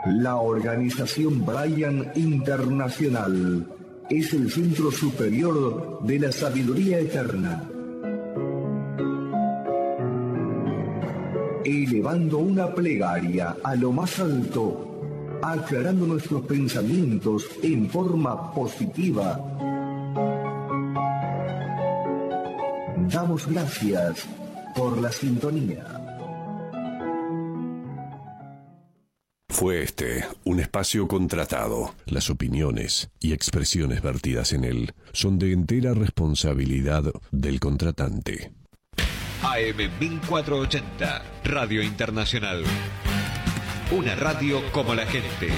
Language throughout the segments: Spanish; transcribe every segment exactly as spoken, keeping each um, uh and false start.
La organización Brian Internacional es el centro superior de la sabiduría eterna, elevando una plegaria a lo más alto, aclarando nuestros pensamientos en forma positiva. Damos gracias por la sintonía. Fue este un espacio contratado. Las opiniones y expresiones vertidas en él son de entera responsabilidad del contratante. A M mil cuatrocientos ochenta, Radio Internacional. Una radio como la gente.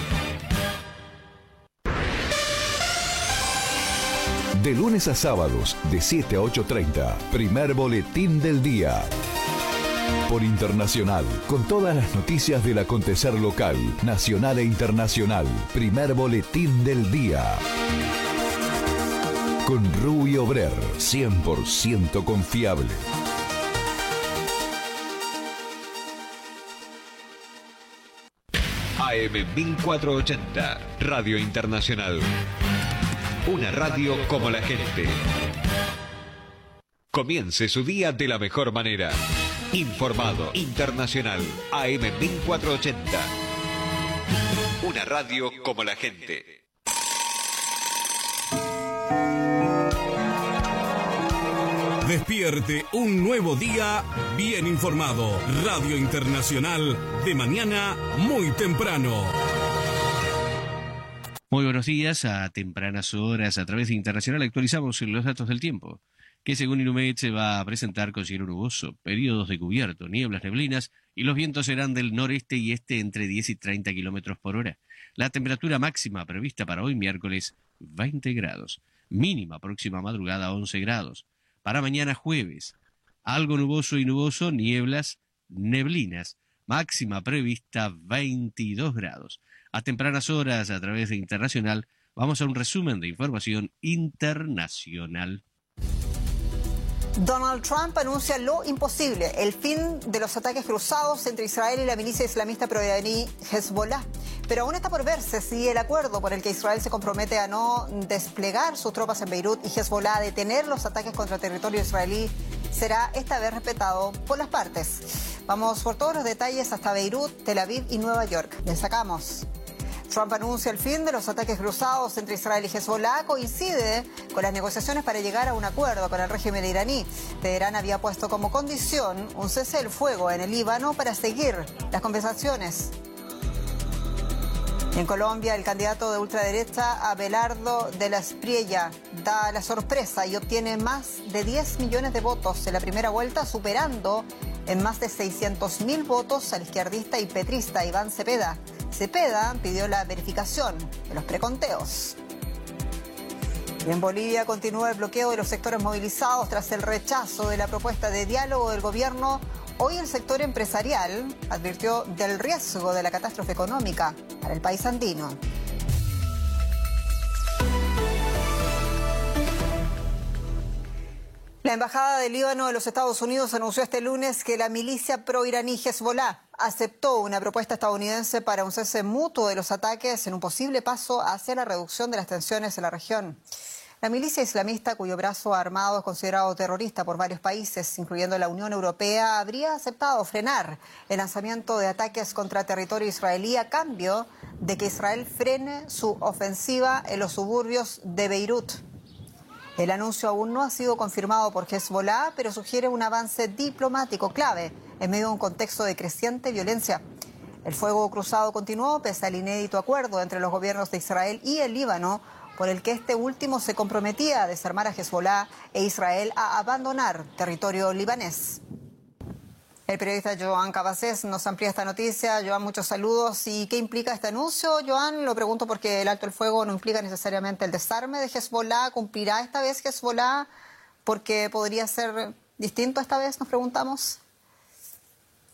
De lunes a sábados, de siete a ocho treinta, primer boletín del día. Por Internacional, con todas las noticias del acontecer local, nacional e internacional. Primer boletín del día. Con Rubio Brer, cien por ciento confiable. A M mil cuatrocientos ochenta, Radio Internacional. Una radio como la gente. Comience su día de la mejor manera. Informado, internacional, A M mil cuatrocientos ochenta. Una radio como la gente. Despierte un nuevo día bien informado. Radio Internacional de mañana muy temprano. Muy buenos días. A tempranas horas, a través de Internacional, actualizamos los datos del tiempo, que según Inumet se va a presentar con cielo nuboso, periodos de cubierto, nieblas, neblinas, y los vientos serán del noreste y este entre diez y treinta kilómetros por hora. La temperatura máxima prevista para hoy miércoles, veinte grados. Mínima próxima madrugada, once grados. Para mañana jueves, algo nuboso y nuboso, nieblas, neblinas. Máxima prevista, veintidós grados. A tempranas horas, a través de Internacional, vamos a un resumen de información internacional. Donald Trump anuncia lo imposible, el fin de los ataques cruzados entre Israel y la milicia islamista proiraní Hezbollah. Pero aún está por verse si el acuerdo por el que Israel se compromete a no desplegar sus tropas en Beirut y Hezbollah a detener los ataques contra territorio israelí será esta vez respetado por las partes. Vamos por todos los detalles hasta Beirut, Tel Aviv y Nueva York. Les sacamos. Trump anuncia el fin de los ataques cruzados entre Israel y Hezbollah, coincide con las negociaciones para llegar a un acuerdo con el régimen iraní. Teherán había puesto como condición un cese del fuego en el Líbano para seguir las conversaciones. En Colombia, el candidato de ultraderecha Abelardo de la Espriella da la sorpresa y obtiene más de diez millones de votos en la primera vuelta, superando en más de seiscientos mil votos al izquierdista y petrista Iván Cepeda. Cepeda pidió la verificación de los preconteos. Y en Bolivia continúa el bloqueo de los sectores movilizados tras el rechazo de la propuesta de diálogo del gobierno. Hoy el sector empresarial advirtió del riesgo de la catástrofe económica para el país andino. La Embajada del Líbano de los Estados Unidos anunció este lunes que la milicia proiraní Hezbollah aceptó una propuesta estadounidense para un cese mutuo de los ataques en un posible paso hacia la reducción de las tensiones en la región. La milicia islamista, cuyo brazo armado es considerado terrorista por varios países, incluyendo la Unión Europea, habría aceptado frenar el lanzamiento de ataques contra territorio israelí a cambio de que Israel frene su ofensiva en los suburbios de Beirut. El anuncio aún no ha sido confirmado por Hezbollah, pero sugiere un avance diplomático clave en medio de un contexto de creciente violencia. El fuego cruzado continuó pese al inédito acuerdo entre los gobiernos de Israel y el Líbano, por el que este último se comprometía a desarmar a Hezbollah e Israel a abandonar territorio libanés. El periodista Joan Cabasés nos amplía esta noticia. Joan, muchos saludos. ¿Y qué implica este anuncio, Joan? Lo pregunto porque el alto el fuego no implica necesariamente el desarme de Hezbollah. ¿Cumplirá esta vez Hezbollah? Porque podría ser distinto esta vez, nos preguntamos.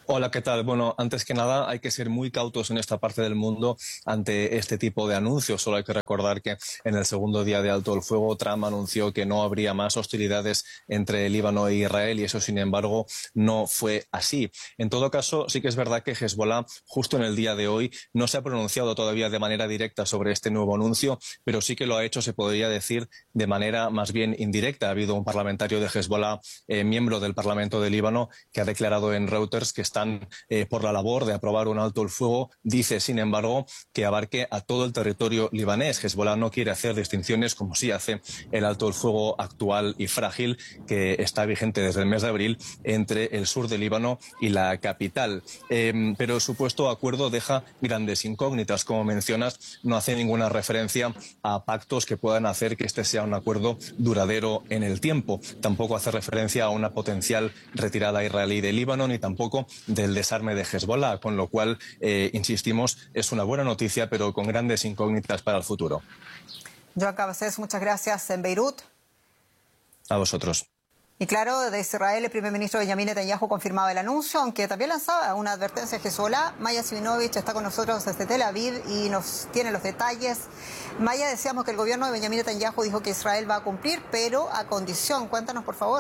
Hola, ¿qué tal? Bueno, antes que nada hay que ser muy cautos en esta parte del mundo ante este tipo de anuncios. Solo hay que recordar que en el segundo día de alto el fuego Trump anunció que no habría más hostilidades entre Líbano e Israel y eso, sin embargo, no fue así. En todo caso, sí que es verdad que Hezbollah justo en el día de hoy no se ha pronunciado todavía de manera directa sobre este nuevo anuncio, pero sí que lo ha hecho, se podría decir, de manera más bien indirecta. Ha habido un parlamentario de Hezbollah, eh, miembro del Parlamento de Líbano, que ha declarado en Reuters que está están eh, por la labor de aprobar un alto el fuego. Dice, sin embargo, que abarque a todo el territorio libanés. Hezbollah no quiere hacer distinciones como sí hace el alto el fuego actual y frágil que está vigente desde el mes de abril entre el sur del Líbano y la capital. Eh, pero el supuesto acuerdo deja grandes incógnitas. Como mencionas, no hace ninguna referencia a pactos que puedan hacer que este sea un acuerdo duradero en el tiempo. Tampoco hace referencia a una potencial retirada israelí de Líbano, ni tampoco del desarme de Hezbollah, con lo cual, eh, insistimos, es una buena noticia, pero con grandes incógnitas para el futuro. Joan Cabasés, muchas gracias en Beirut. A vosotros. Y claro, de Israel, el primer ministro Benjamin Netanyahu confirmaba el anuncio, aunque también lanzaba una advertencia a Hezbollah. Maya Siminovich está con nosotros desde Tel Aviv y nos tiene los detalles. Maya, decíamos que el gobierno de Benjamin Netanyahu dijo que Israel va a cumplir, pero a condición. Cuéntanos, por favor.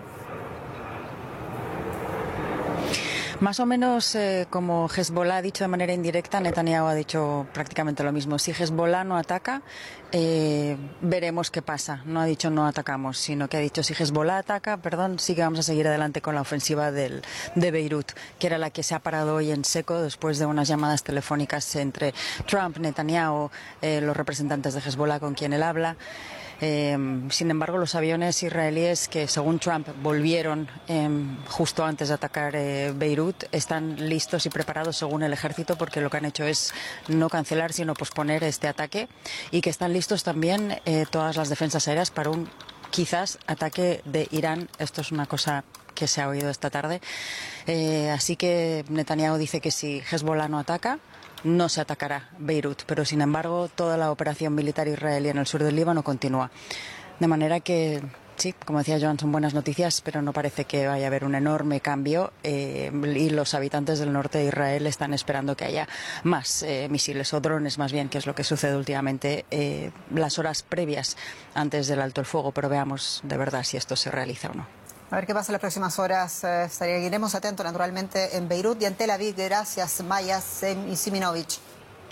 Más o menos eh, como Hezbollah ha dicho de manera indirecta, Netanyahu ha dicho prácticamente lo mismo. Si Hezbollah no ataca, eh, veremos qué pasa. No ha dicho no atacamos, sino que ha dicho si Hezbollah ataca, perdón, sí que vamos a seguir adelante con la ofensiva del, de Beirut, que era la que se ha parado hoy en seco después de unas llamadas telefónicas entre Trump, Netanyahu, eh, los representantes de Hezbollah con quien él habla. Eh, sin embargo, los aviones israelíes que, según Trump, volvieron eh, justo antes de atacar eh, Beirut, están listos y preparados según el ejército, porque lo que han hecho es no cancelar, sino posponer este ataque, y que están listos también eh, todas las defensas aéreas para un quizás ataque de Irán. Esto es una cosa que se ha oído esta tarde. Eh, así que Netanyahu dice que si Hezbollah no ataca, no se atacará Beirut, pero sin embargo toda la operación militar israelí en el sur del Líbano continúa. De manera que, sí, como decía Joan, son buenas noticias, pero no parece que vaya a haber un enorme cambio eh, y los habitantes del norte de Israel están esperando que haya más eh, misiles o drones, más bien, que es lo que sucede últimamente eh, las horas previas antes del alto el fuego, pero veamos de verdad si esto se realiza o no. A ver qué pasa en las próximas horas. Eh, seguiremos atentos, naturalmente, en Beirut y en Tel Aviv. Gracias, Maya Siminovich.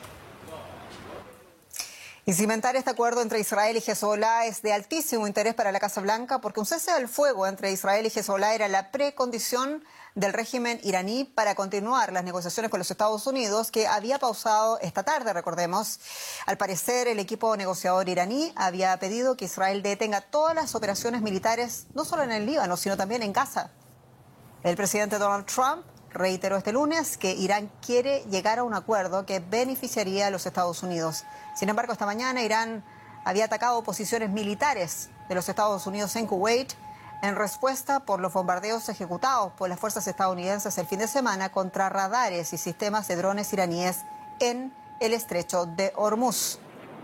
Y cimentar este acuerdo entre Israel y Hezbollah es de altísimo interés para la Casa Blanca, porque un cese al fuego entre Israel y Hezbollah era la precondición del régimen iraní para continuar las negociaciones con los Estados Unidos, que había pausado esta tarde, recordemos. Al parecer, el equipo negociador iraní había pedido que Israel detenga todas las operaciones militares, no solo en el Líbano, sino también en Gaza. El presidente Donald Trump reiteró este lunes que Irán quiere llegar a un acuerdo que beneficiaría a los Estados Unidos. Sin embargo, esta mañana Irán había atacado posiciones militares de los Estados Unidos en Kuwait en respuesta por los bombardeos ejecutados por las fuerzas estadounidenses el fin de semana contra radares y sistemas de drones iraníes en el estrecho de Hormuz.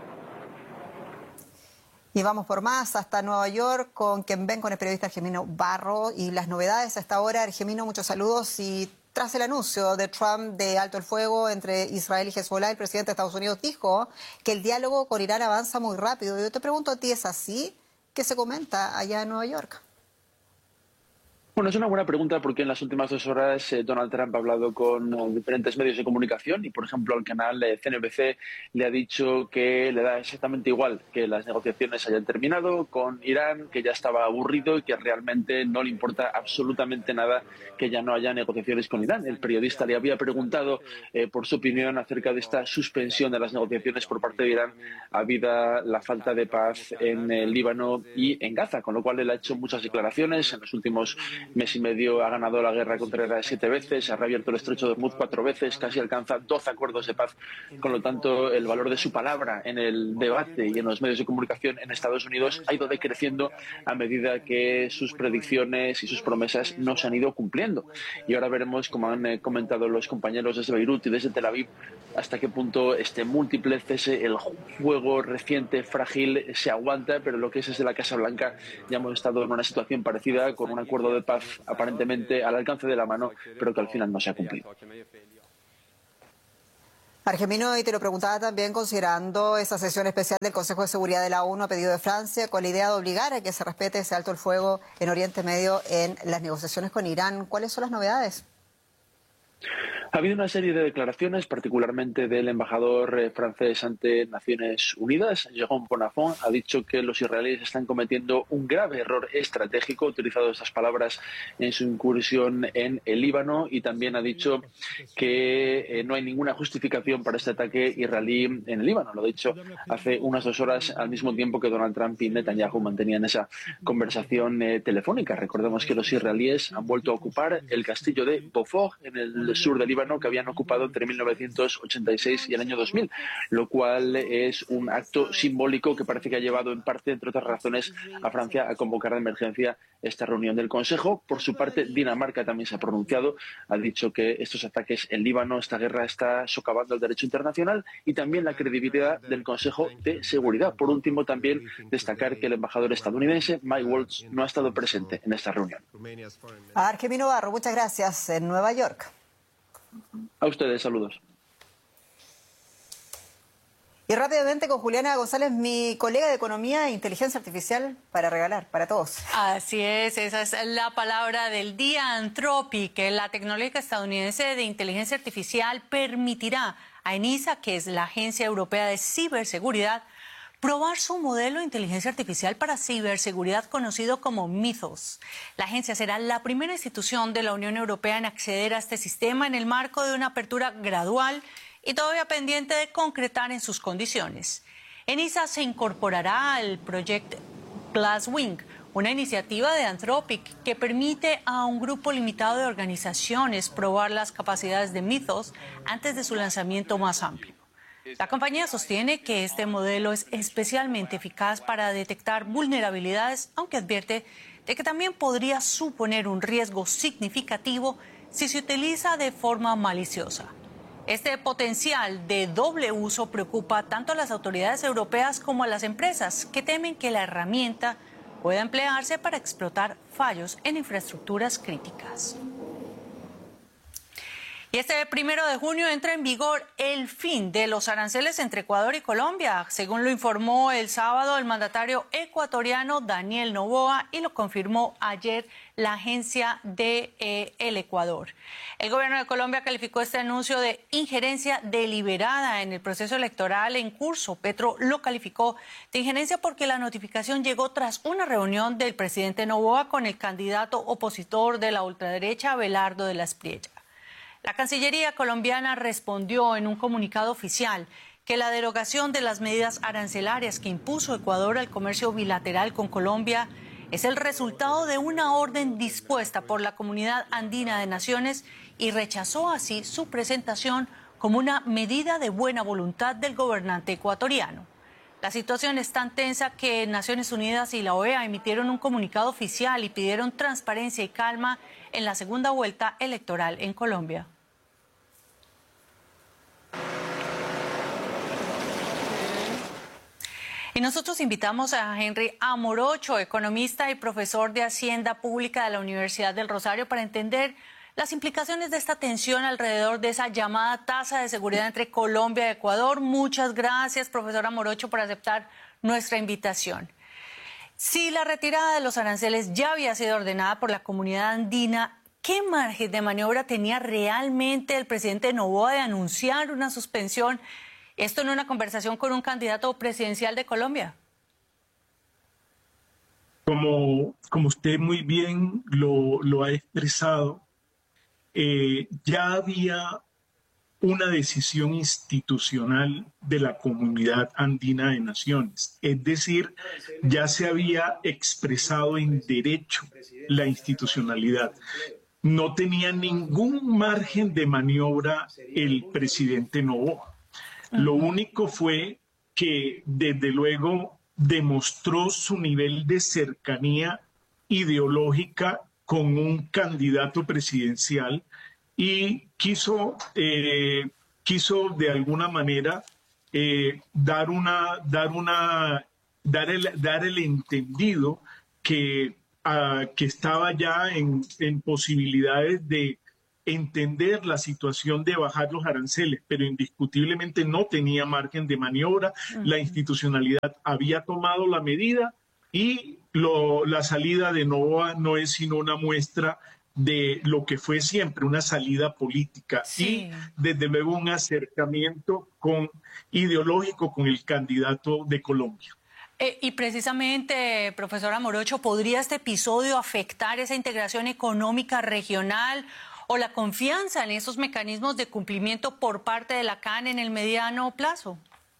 Y vamos por más hasta Nueva York con quien ven con el periodista Argemino Barro y las novedades a esta hora. Argemino, muchos saludos. Y tras el anuncio de Trump de alto el fuego entre Israel y Hezbollah, el presidente de Estados Unidos dijo que el diálogo con Irán avanza muy rápido. Yo te pregunto a ti, ¿es así? ¿Qué se comenta allá en Nueva York? Bueno, es una buena pregunta porque en las últimas dos horas eh, Donald Trump ha hablado con eh, diferentes medios de comunicación y, por ejemplo, al canal eh, C N B C le ha dicho que le da exactamente igual que las negociaciones hayan terminado con Irán, que ya estaba aburrido y que realmente no le importa absolutamente nada que ya no haya negociaciones con Irán. El periodista le había preguntado eh, por su opinión acerca de esta suspensión de las negociaciones por parte de Irán habida la falta de paz en el Líbano y en Gaza, con lo cual él ha hecho muchas declaraciones en los últimos mes y medio. Ha ganado la guerra contra Israel siete veces, ha reabierto el estrecho de Hormuz cuatro veces, casi alcanza doce acuerdos de paz. Con lo tanto, el valor de su palabra en el debate y en los medios de comunicación en Estados Unidos ha ido decreciendo a medida que sus predicciones y sus promesas no se han ido cumpliendo. Y ahora veremos, como han eh, comentado los compañeros desde Beirut y desde Tel Aviv, hasta qué punto este múltiple cese, el fuego reciente, frágil, se aguanta, pero lo que es desde la Casa Blanca ya hemos estado en una situación parecida con un acuerdo de paz paz aparentemente al alcance de la mano, pero que al final no se ha cumplido. Argemino, y te lo preguntaba también considerando esa sesión especial del Consejo de Seguridad de la ONU a pedido de Francia, con la idea de obligar a que se respete ese alto el fuego en Oriente Medio en las negociaciones con Irán. ¿Cuáles son las novedades? Ha habido una serie de declaraciones, particularmente del embajador eh, francés ante Naciones Unidas, Jérôme Bonafont. Ha dicho que los israelíes están cometiendo un grave error estratégico, ha utilizado estas palabras en su incursión en el Líbano, y también ha dicho que eh, no hay ninguna justificación para este ataque israelí en el Líbano. Lo ha dicho hace unas dos horas, al mismo tiempo que Donald Trump y Netanyahu mantenían esa conversación eh, telefónica. Recordemos que los israelíes han vuelto a ocupar el castillo de Beaufort, en el sur del Líbano, que habían ocupado entre mil novecientos ochenta y seis y el año dos mil, lo cual es un acto simbólico que parece que ha llevado en parte, entre otras razones, a Francia a convocar de emergencia esta reunión del Consejo. Por su parte, Dinamarca también se ha pronunciado, ha dicho que estos ataques en Líbano, esta guerra, está socavando el derecho internacional y también la credibilidad del Consejo de Seguridad. Por último, también destacar que el embajador estadounidense, Mike Waltz, no ha estado presente en esta reunión. Argemino Barro, muchas gracias, en Nueva York. A ustedes, saludos. Y rápidamente con Juliana González, mi colega de Economía e Inteligencia Artificial, para regalar para todos. Así es, esa es la palabra del día, Anthropic. La tecnológica estadounidense de inteligencia artificial permitirá a ENISA, que es la Agencia Europea de Ciberseguridad, probar su modelo de inteligencia artificial para ciberseguridad conocido como Mythos. La agencia será la primera institución de la Unión Europea en acceder a este sistema en el marco de una apertura gradual y todavía pendiente de concretar en sus condiciones. ENISA se incorporará al proyecto Glasswing, una iniciativa de Anthropic que permite a un grupo limitado de organizaciones probar las capacidades de Mythos antes de su lanzamiento más amplio. La compañía sostiene que este modelo es especialmente eficaz para detectar vulnerabilidades, aunque advierte de que también podría suponer un riesgo significativo si se utiliza de forma maliciosa. Este potencial de doble uso preocupa tanto a las autoridades europeas como a las empresas, que temen que la herramienta pueda emplearse para explotar fallos en infraestructuras críticas. Y este primero de junio entra en vigor el fin de los aranceles entre Ecuador y Colombia, según lo informó el sábado el mandatario ecuatoriano Daniel Noboa y lo confirmó ayer la agencia de eh, el Ecuador. El gobierno de Colombia calificó este anuncio de injerencia deliberada en el proceso electoral en curso. Petro lo calificó de injerencia porque la notificación llegó tras una reunión del presidente Noboa con el candidato opositor de la ultraderecha, Abelardo de la Espriella. La Cancillería colombiana respondió en un comunicado oficial que la derogación de las medidas arancelarias que impuso Ecuador al comercio bilateral con Colombia es el resultado de una orden dispuesta por la Comunidad Andina de Naciones y rechazó así su presentación como una medida de buena voluntad del gobernante ecuatoriano. La situación es tan tensa que Naciones Unidas y la O E A emitieron un comunicado oficial y pidieron transparencia y calma en la segunda vuelta electoral en Colombia. Y nosotros invitamos a Henry Amorocho, economista y profesor de Hacienda Pública de la Universidad del Rosario, para entender las implicaciones de esta tensión alrededor de esa llamada tasa de seguridad entre Colombia y Ecuador. Muchas gracias, profesor Amorocho, por aceptar nuestra invitación. Si la retirada de los aranceles ya había sido ordenada por la comunidad andina, ¿qué margen de maniobra tenía realmente el presidente Noboa de anunciar una suspensión? Esto en una conversación con un candidato presidencial de Colombia. Como, como usted muy bien lo, lo ha expresado, eh, ya había una decisión institucional de la Comunidad Andina de Naciones. Es decir, ya se había expresado en derecho la institucionalidad. No tenía ningún margen de maniobra el presidente Noboa. Lo único fue que, desde luego, demostró su nivel de cercanía ideológica con un candidato presidencial y quiso, eh, quiso de alguna manera eh, dar, una, dar, una, dar, el, dar el entendido que uh, que estaba ya en, en posibilidades de entender la situación de bajar los aranceles, pero indiscutiblemente no tenía margen de maniobra. Uh-huh. La institucionalidad había tomado la medida y lo, la salida de Noboa no es sino una muestra de lo que fue siempre una salida política sí. y desde luego un acercamiento con, ideológico con el candidato de Colombia. Eh, y precisamente, profesora Morocho, ¿podría este episodio afectar esa integración económica regional o la confianza en esos mecanismos de cumplimiento por parte de la C A N en el mediano plazo?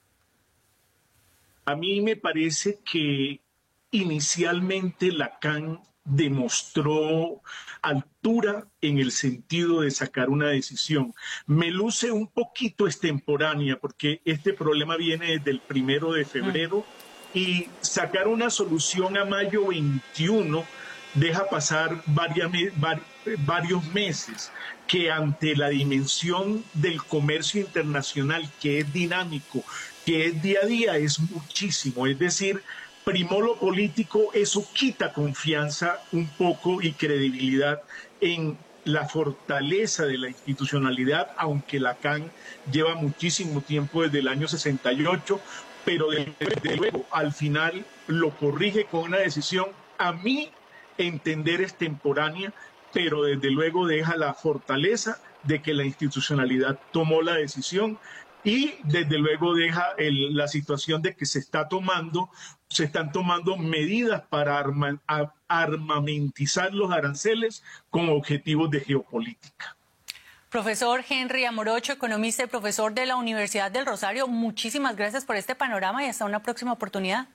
A mí me parece que inicialmente la C A N demostró altura en el sentido de sacar una decisión. Me luce un poquito extemporánea porque este problema viene desde el primero de febrero y sacar una solución a mayo veintiuno deja pasar varias, varios meses que ante la dimensión del comercio internacional, que es dinámico, que es día a día, es muchísimo. Es decir, primó lo político, eso quita confianza un poco y credibilidad en la fortaleza de la institucionalidad, aunque la C A N lleva muchísimo tiempo desde el año sesenta y ocho, pero desde luego al final lo corrige con una decisión, a mí entender extemporánea, pero desde luego deja la fortaleza de que la institucionalidad tomó la decisión y desde luego deja el, la situación de que se está tomando, se están tomando medidas para arma, a, armamentizar los aranceles con objetivos de geopolítica. Profesor Henry Amorocho, economista y profesor de la Universidad del Rosario, muchísimas gracias por este panorama y hasta una próxima oportunidad.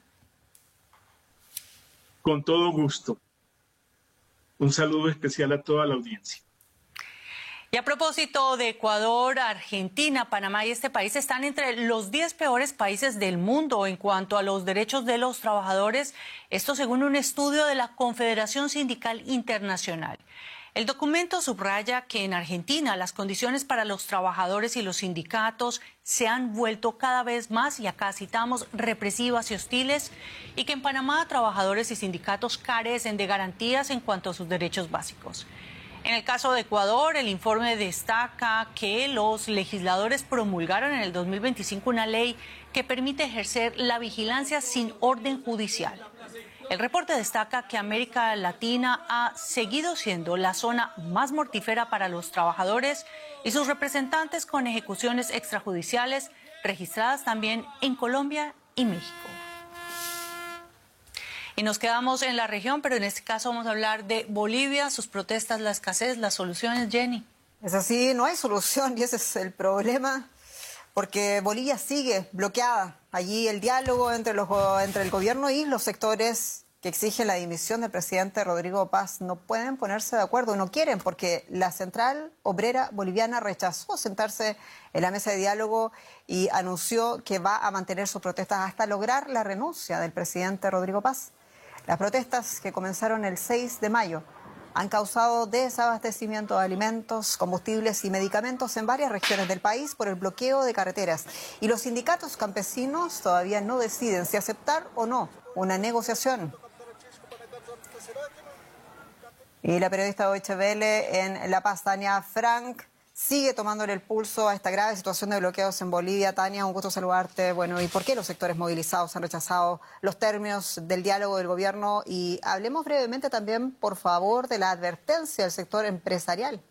Con todo gusto. Un saludo especial a toda la audiencia. Y a propósito de Ecuador, Argentina, Panamá y este país están entre los diez peores países del mundo en cuanto a los derechos de los trabajadores, esto según un estudio de la Confederación Sindical Internacional. El documento subraya que en Argentina las condiciones para los trabajadores y los sindicatos se han vuelto cada vez más, y acá citamos, represivas y hostiles, y que en Panamá trabajadores y sindicatos carecen de garantías en cuanto a sus derechos básicos. En el caso de Ecuador, el informe destaca que los legisladores promulgaron en el dos mil veinticinco una ley que permite ejercer la vigilancia sin orden judicial. El reporte destaca que América Latina ha seguido siendo la zona más mortífera para los trabajadores y sus representantes, con ejecuciones extrajudiciales registradas también en Colombia y México. Y nos quedamos en la región, pero en este caso vamos a hablar de Bolivia, sus protestas, la escasez, las soluciones. Jenny. Es así, no hay solución y ese es el problema, porque Bolivia sigue bloqueada. Allí el diálogo entre, los, entre el gobierno y los sectores que exigen la dimisión del presidente Rodrigo Paz no pueden ponerse de acuerdo, no quieren, porque la Central Obrera Boliviana rechazó sentarse en la mesa de diálogo y anunció que va a mantener sus protestas hasta lograr la renuncia del presidente Rodrigo Paz. Las protestas, que comenzaron el seis de mayo, han causado desabastecimiento de alimentos, combustibles y medicamentos en varias regiones del país por el bloqueo de carreteras. Y los sindicatos campesinos todavía no deciden si aceptar o no una negociación. Y la periodista Deutsche Welle en La Paz, Tania Frank, sigue tomándole el pulso a esta grave situación de bloqueos en Bolivia. Tania, un gusto saludarte. Bueno, ¿y por qué los sectores movilizados han rechazado los términos del diálogo del gobierno? Y hablemos brevemente también, por favor, de la advertencia del sector empresarial.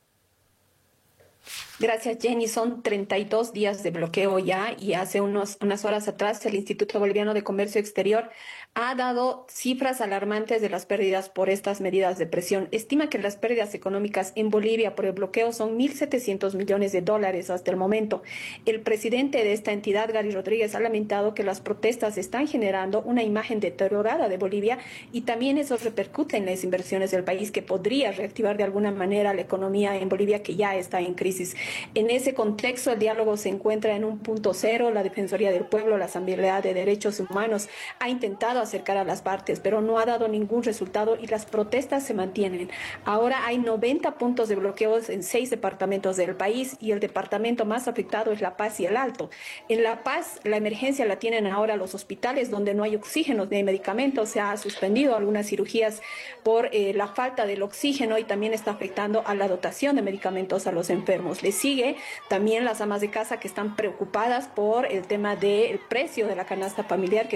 Gracias, Jenny. Son treinta y dos días de bloqueo ya, y hace unos, unas horas atrás el Instituto Boliviano de Comercio Exterior ha dado cifras alarmantes de las pérdidas por estas medidas de presión. Estima que las pérdidas económicas en Bolivia por el bloqueo son mil setecientos millones de dólares hasta el momento. El presidente de esta entidad, Gary Rodríguez, ha lamentado que las protestas están generando una imagen deteriorada de Bolivia, y también eso repercute en las inversiones del país, que podría reactivar de alguna manera la economía en Bolivia, que ya está en crisis. En ese contexto, el diálogo se encuentra en un punto cero. La Defensoría del Pueblo, la Asamblea de Derechos Humanos ha intentado acercar a las partes, pero no ha dado ningún resultado y las protestas se mantienen. Ahora hay noventa puntos de bloqueos en seis departamentos del país y el departamento más afectado es La Paz y el Alto. En La Paz, la emergencia la tienen ahora los hospitales donde no hay oxígeno ni hay medicamentos. Se ha suspendido algunas cirugías por eh, la falta del oxígeno y también está afectando a la dotación de medicamentos a los enfermos. Le sigue también las amas de casa que están preocupadas por el tema del precio de la canasta familiar que